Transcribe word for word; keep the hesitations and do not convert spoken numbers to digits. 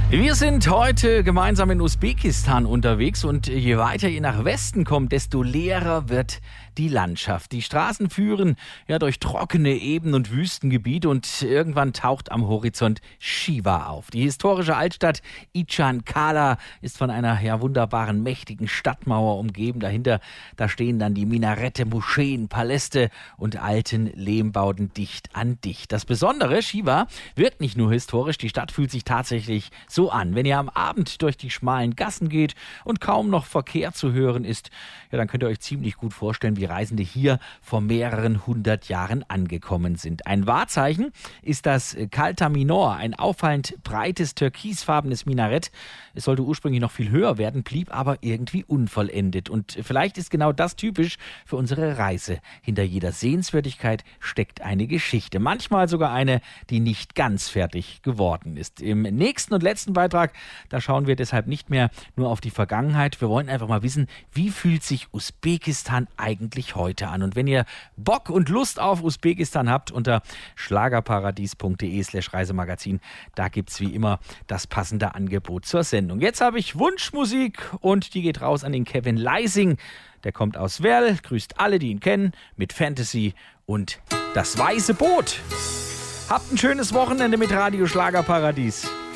Wir sind heute gemeinsam in Usbekistan unterwegs und je weiter ihr nach Westen kommt, desto leerer wird die Landschaft. Die Straßen führen ja durch trockene Eben- und Wüstengebiete und irgendwann taucht am Horizont Chiva auf. Die historische Altstadt Ichan Kala ist von einer ja wunderbaren, mächtigen Stadtmauer umgeben. Dahinter, da stehen dann die Minarette, Moscheen, Paläste und alten Lehmbauten dicht an dicht. Das Besondere, Chiva wirkt nicht nur historisch, die Stadt fühlt sich tatsächlich so an. Wenn ihr am Abend durch die schmalen Gassen geht und kaum noch Verkehr zu hören ist, ja, dann könnt ihr euch ziemlich gut vorstellen, wie Reisende hier vor mehreren hundert Jahren angekommen sind. Ein Wahrzeichen ist das Kalta Minor, ein auffallend breites türkisfarbenes Minarett. Es sollte ursprünglich noch viel höher werden, blieb aber irgendwie unvollendet. Und vielleicht ist genau das typisch für unsere Reise. Hinter jeder Sehenswürdigkeit steckt eine Geschichte. Manchmal sogar eine, die nicht ganz fertig geworden ist. Im nächsten und letzten Beitrag, da schauen wir deshalb nicht mehr nur auf die Vergangenheit. Wir wollen einfach mal wissen, wie fühlt sich Usbekistan eigentlich heute an? Und wenn ihr Bock und Lust auf Usbekistan habt, unter schlagerparadies.de slash Reisemagazin, da gibt's wie immer das passende Angebot zur Sendung. Jetzt habe ich Wunschmusik und die geht raus an den Kevin Leising. Der kommt aus Werl, grüßt alle, die ihn kennen, mit Fantasy und das weiße Boot. Habt ein schönes Wochenende mit Radio Schlagerparadies.